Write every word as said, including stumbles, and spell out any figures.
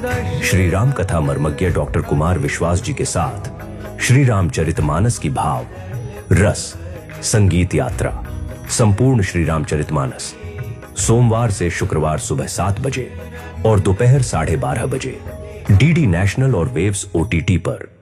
श्री राम कथा मर्मज्ञ डॉक्टर कुमार विश्वास जी के साथ श्री रामचरितमानस की भाव रस संगीत यात्रा संपूर्ण श्री रामचरितमानस सोमवार से शुक्रवार सुबह सात बजे और दोपहर साढ़े बारह बजे डीडी नेशनल और वेव्स ओटीटी पर।